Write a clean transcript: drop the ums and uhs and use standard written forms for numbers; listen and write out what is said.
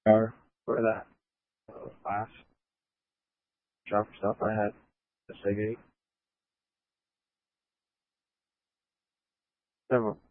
car for that last drop stuff I had the Seagate. Several